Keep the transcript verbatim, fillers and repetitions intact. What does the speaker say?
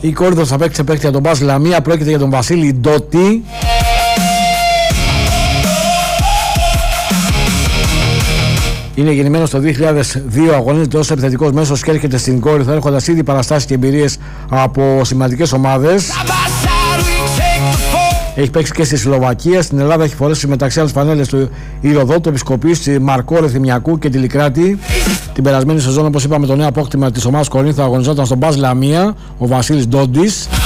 Η Κόρινθος θα παίξει παίκτη για τον Μπας Λαμία. Πρόκειται για τον Βασίλη Ντότη. Είναι γεννημένος το δύο χιλιάδες δύο, αγωνίζεται ως επιθετικός μέσος και έρχεται στην Κόρινθο έχοντας ήδη παραστάσεις και εμπειρίες από σημαντικές ομάδες. Έχει παίξει και στη Σλοβακία. Στην Ελλάδα έχει φορέσει μεταξύ άλλες φανέλες του Ηρωδότου, του Επισκοπής, Μαρκό, Ρεθυμιακού και Τηλικράτη. Την περασμένη σεζόν, όπως είπαμε, το νέο απόκτημα της ομάδας Κορίνθου αγωνιζόταν στον Μπας Λαμία, ο Βασίλης Ντόντης.